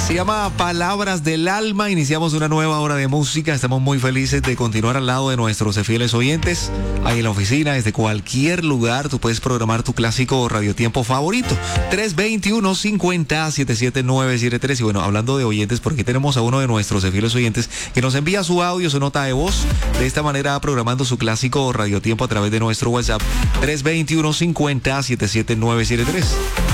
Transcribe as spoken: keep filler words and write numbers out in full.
Se llama Palabras del Alma. Iniciamos una nueva hora de música. Estamos muy felices de continuar al lado de nuestros fieles oyentes. Ahí en la oficina, desde cualquier lugar, tú puedes programar tu clásico radiotiempo favorito. tres dos uno, cinco cero, siete siete nueve siete tres. Y bueno, hablando de oyentes, porque tenemos a uno de nuestros fieles oyentes que nos envía su audio, su nota de voz. De esta manera, programando su clásico radiotiempo a través de nuestro WhatsApp. tres dos uno, cinco cero, siete siete nueve siete tres.